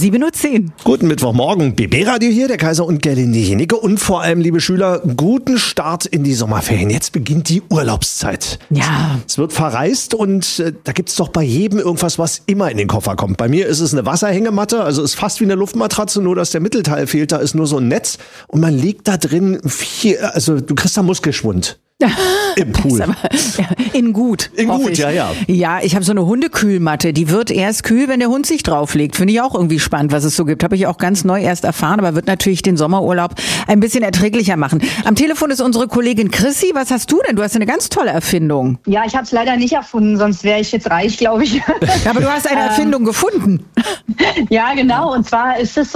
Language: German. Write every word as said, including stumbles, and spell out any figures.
sieben Uhr zehn. Guten Mittwochmorgen, B B-Radio hier, der Kaiser und Gerlinde Jenike. Und vor allem, liebe Schüler, guten Start in die Sommerferien. Jetzt beginnt die Urlaubszeit. Ja. Es wird verreist und äh, da gibt's doch bei jedem irgendwas, was immer in den Koffer kommt. Bei mir ist es eine Wasserhängematte, also ist fast wie eine Luftmatratze, nur dass der Mittelteil fehlt. Da ist nur so ein Netz und man liegt da drin viel, also du kriegst da Muskelschwund. Im Pool. Aber, ja, in gut. In gut, ich. ja, ja. Ja, ich habe so eine Hundekühlmatte, die wird erst kühl, wenn der Hund sich drauflegt. Finde ich auch irgendwie spannend, was es so gibt. Habe ich auch ganz neu erst erfahren, aber wird natürlich den Sommerurlaub ein bisschen erträglicher machen. Am Telefon ist unsere Kollegin Chrissy. Was hast du denn? Du hast eine ganz tolle Erfindung. Ja, ich habe es leider nicht erfunden, sonst wäre ich jetzt reich, glaube ich. Ja, aber du hast eine Erfindung gefunden. Ja, genau. Und zwar ist es